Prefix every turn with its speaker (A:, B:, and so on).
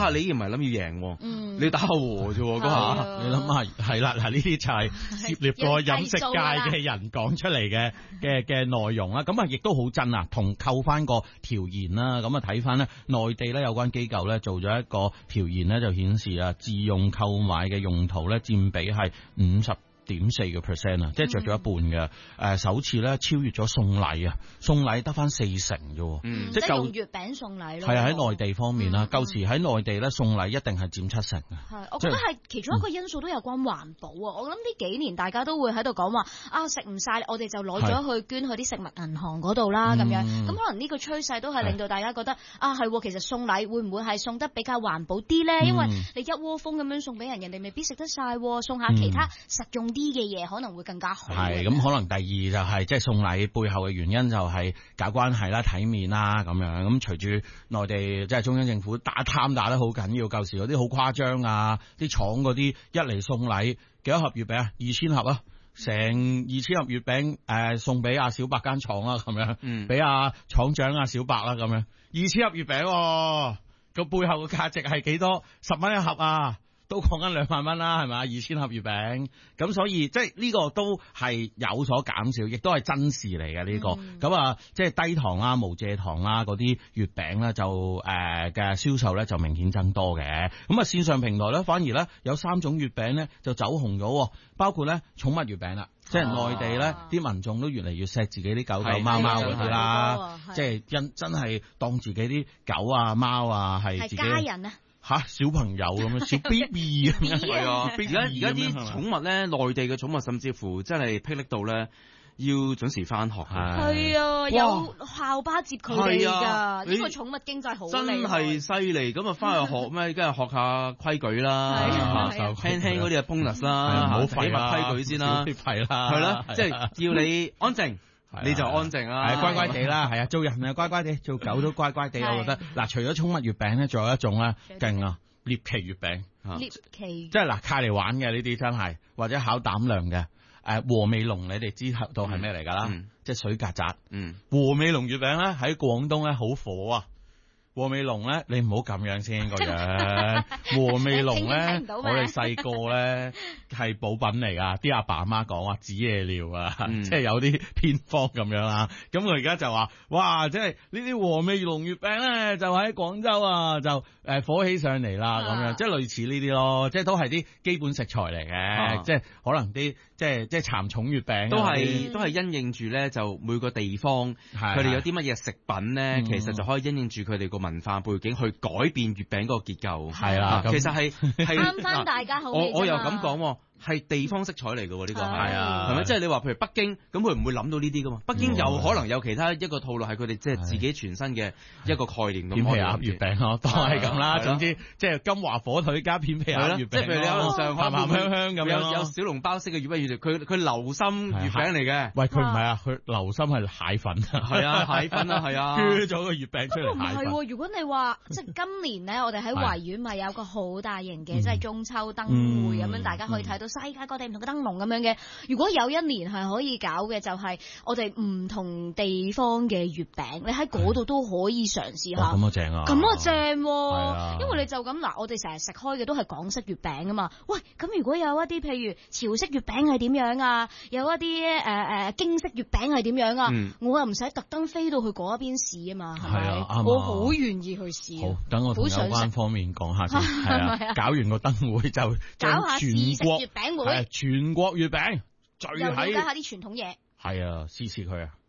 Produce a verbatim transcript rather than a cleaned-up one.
A: 啊，你唔係諗要贏，
B: 嗯，
A: 你打下和啫嗰下，
C: 你諗下係啦，嗱呢啲就係涉獵過飲食界嘅人講出嚟嘅嘅嘅內容啦。咁啊，亦都好真啊，同扣翻個調研啦。咁啊，睇翻咧內地咧有關機構咧做咗一個調研咧，就顯示啊，自用購買嘅用途咧佔比係五十點四個 percent 啊，即係着咗一半嘅。誒、嗯，首次咧超越咗送禮啊，送禮得翻四成啫。
B: 嗯，
C: 即係
B: 用月餅送禮咯。
C: 係啊，喺內地方面啦，舊、嗯、時喺內地咧送禮一定係佔七成啊。
B: 係，我覺得係其中一個因素都有關環保啊。我諗呢幾年大家都會喺度講話啊，食唔晒，我哋就攞咗去捐去啲食物銀行嗰度啦，咁樣。咁、嗯、可能呢個趨勢都係令到大家覺得啊，係其實送禮會唔會係送得比較環保啲咧？因為你一窩蜂咁樣送俾人，人哋未必食得晒，送下其他實用啲嘅嘢可能會更加好。
C: 係咁，可能第二就係即係送禮背後嘅原因就係搞關係啦、體面啦咁樣。咁隨住內地即係中央政府打貪打得好緊要，舊時嗰啲好誇張啊，啲廠嗰啲一嚟送禮幾多盒月餅啊？二千盒啊，成二千盒月餅誒、呃、送俾阿小白間廠啦咁樣，嗯，俾阿廠長阿小白啦咁樣，二千盒月餅個、啊、背後嘅價值係幾多？十蚊一盒啊！都講緊兩萬蚊啦，係咪？二千盒月餅，咁所以即係呢個都係有所減少，亦都係真事嚟嘅呢個。咁、嗯、啊，即係低糖啊、無蔗糖啊嗰啲月餅咧，就誒嘅銷售咧就明顯增多嘅。咁啊，線上平台咧反而咧有三種月餅咧就走紅咗，包括咧寵物月餅啦，即係內地咧啲民眾都越嚟越錫自己啲狗狗貓貓嗰啲啦，即係真真係當自己啲狗啊貓啊係自己
B: 家人啊。
C: 吓小朋友咁樣，小 B B 咁樣，
A: 係啊！而家而家啲寵物咧，內地嘅寵物甚至乎真係霹靂到咧，要準時翻學。
B: 係啊，有校巴接佢哋㗎。呢個寵物經濟好
A: 真係犀利。咁啊，翻去學咩？梗係學下規矩啦，輕輕嗰啲係 bonus 啦，唔好廢啦，規矩先啦，
C: 係啦，
A: 係啦，即係要你安靜。你就安靜啦，
C: 係乖乖地啦，係啊，做人啊乖乖地，做狗都乖乖地，我覺得嗱，除咗寵物月餅咧，仲有一種咧勁啊，獵奇月餅，
B: 獵奇，
C: 即係嗱，卡嚟玩嘅呢啲真係，或者考膽量嘅，誒和美龍，你哋知道係咩嚟噶啦？嗯、即係水曱甴，嗯，和美龍月餅咧喺廣東咧好火啊。和美龍咧，你唔好咁樣先個樣。和美龍咧，我哋細個咧係補品嚟噶，啲阿爸阿媽講話止夜尿啊，嗯、即係有啲偏方咁樣啦。咁我而家就話，哇，即係呢啲和美龍月餅咧，就喺廣州啊，就誒火起上嚟啦，咁、啊、樣，即係類似呢啲咯，即係都係啲基本食材嚟嘅、啊，即係可能啲即係即係蠶蟲月餅都係
A: 都係因應住咧，就每個地方佢哋有啲乜嘢食品咧、嗯，其實就可以因應住佢哋個文化背景去改變月餅嗰個結構，係啦，其實係係
B: 啱翻大家好。
A: 我我又咁講。係地方色彩嚟嘅喎，呢個係啊，係咪？即係你話譬如北京，咁佢唔會諗到呢啲噶嘛？北京有可能有其他一個套路，係佢哋即係自己全新嘅一個概念咁。片皮鴨月餅咯，都係咁啦。總之即係金華火腿加片皮鴨月餅。即係譬如你可能上海鹹鹹香香咁樣，有有小籠包式嘅月餅月佢佢流心月餅嚟嘅。
C: 喂，佢唔係啊，佢流心係蟹粉。
A: 係啊，蟹粉啊，係啊，
C: 鋸咗個月餅出嚟。
B: 唔係喎，如果你話即係今年咧，我哋喺維園咪有個好大型嘅即係中秋燈會咁樣，大家可以睇到世界各地唔同嘅燈籠咁樣嘅。如果有一年係可以搞嘅，就係我哋唔同地方嘅月餅，你喺嗰度都可以嘗試下。
C: 咁啊正啊！
B: 咁啊正喎，因為你就咁嗱，我哋成日食開嘅都係港式月餅啊嘛。喂，咁如果有一啲譬如潮式月餅係點樣啊？有一啲誒誒京式月餅係點樣啊？嗯、我又唔使特登飛到去嗰一邊試啊嘛，係咪？我好願意去試。
C: 好，等我同有關方面講下先。係啊，搞完個燈會就
B: 搞下試食月餅會。
C: 全國月餅，最喺
B: 又了解下啲傳統嘢。
C: 係啊，試試佢啊！